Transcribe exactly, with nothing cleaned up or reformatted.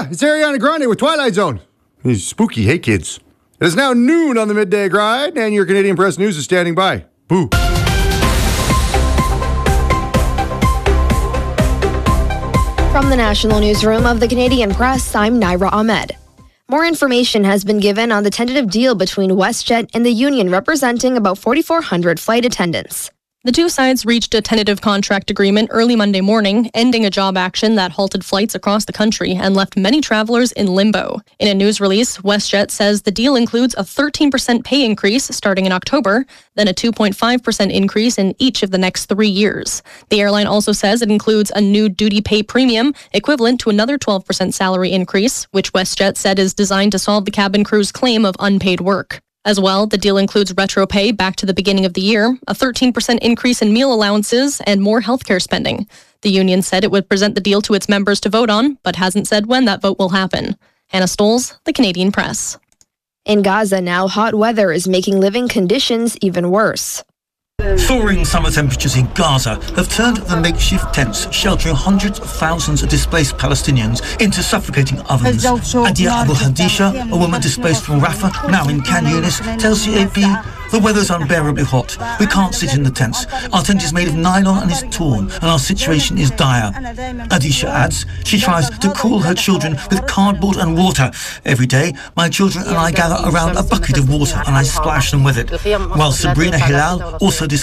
it's Ariana Grande with Twilight Zone. He's spooky. Hey, kids. It is now noon on the Midday Grind, and your Canadian Press News is standing by. Boo. From the National Newsroom of the Canadian Press, I'm Naira Ahmed. More information has been given on the tentative deal between WestJet and the union representing about forty-four hundred flight attendants. The two sides reached a tentative contract agreement early Monday morning, ending a job action that halted flights across the country and left many travelers in limbo. In a news release, WestJet says the deal includes a thirteen percent pay increase starting in October, then a two point five percent increase in each of the next three years. The airline also says it includes a new duty pay premium, equivalent to another twelve percent salary increase, which WestJet said is designed to solve the cabin crew's claim of unpaid work. As well, the deal includes retro pay back to the beginning of the year, a thirteen percent increase in meal allowances, and more healthcare spending. The union said it would present the deal to its members to vote on, but hasn't said when that vote will happen. Hannah Stoles, The Canadian Press. In Gaza now, hot weather is making living conditions even worse. Soaring summer temperatures in Gaza have turned the makeshift tents sheltering hundreds of thousands of displaced Palestinians into suffocating ovens. Adia Abu Hadisha, a woman displaced from Rafah, now in Khan Yunis, tells C A P, "The weather's unbearably hot. We can't sit in the tents. Our tent is made of nylon and is torn, and our situation is dire." Adisha adds she tries to cool her children with cardboard and water. "Every day, my children and I gather around a bucket of water and I splash them with it." While Sabrina Hilal, also